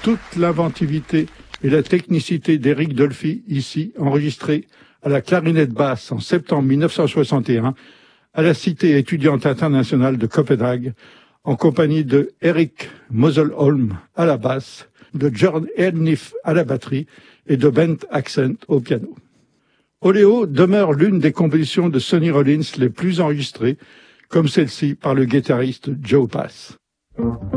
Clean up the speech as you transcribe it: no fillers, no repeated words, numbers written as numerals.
toute l'inventivité et la technicité d'Éric Dolphy, ici enregistré à la clarinette basse en septembre 1961 à la Cité étudiante internationale de Copenhague, en compagnie de Eric Moselholm à la basse, de John Elniff à la batterie et de Bent Accent au piano. Oléo demeure l'une des compositions de Sonny Rollins les plus enregistrées, comme celle-ci par le guitariste Joe Pass.